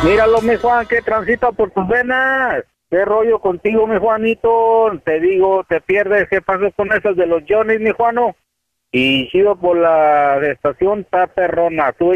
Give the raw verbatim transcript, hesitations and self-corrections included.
Míralo, mi Juan, que transita por tus venas. ¿Qué rollo contigo, mi Juanito? Te digo, te pierdes. ¿Qué pasó con esas de los Johnny's, mi Juano? Y chido por la estación, está perrona. Tú